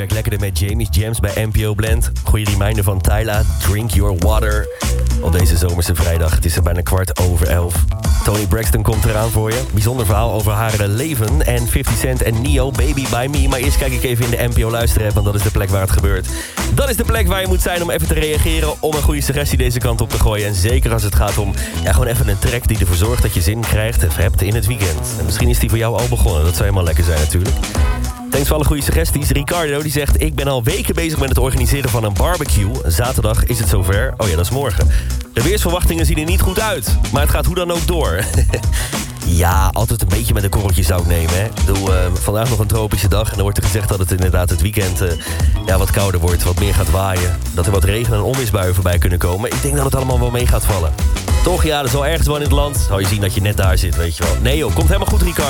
werkt lekkerder met Jamie's Jams bij NPO Blend. Goeie reminder van Tyla, Drink Your Water. Op deze zomerse vrijdag, het is er bijna 11:15. Toni Braxton komt eraan voor je. Bijzonder verhaal over haar leven. En 50 Cent en Neo, Baby By Me. Maar eerst kijk ik even in de NPO Luisterapp, want dat is de plek waar het gebeurt. Dat is de plek waar je moet zijn om even te reageren, om een goede suggestie deze kant op te gooien. En zeker als het gaat om gewoon even een track die ervoor zorgt dat je zin krijgt of hebt in het weekend. En misschien is die voor jou al begonnen. Dat zou helemaal lekker zijn natuurlijk. Thanks voor alle goede suggesties. Ricardo die zegt: ik ben al weken bezig met het organiseren van een barbecue. Zaterdag is het zover. Oh ja, dat is morgen. De weersverwachtingen zien er niet goed uit. Maar het gaat hoe dan ook door. Ja, altijd een beetje met een korreltje zout nemen. Hè? Ik bedoel, vandaag nog een tropische dag. En dan wordt er gezegd dat het inderdaad het weekend wat kouder wordt. Wat meer gaat waaien. Dat er wat regen- en onweersbuien voorbij kunnen komen. Ik denk dat het allemaal wel mee gaat vallen. Toch, ja, er is wel ergens wel in het land. Zou je zien dat je net daar zit, weet je wel. Nee joh, komt helemaal goed, Ricardo.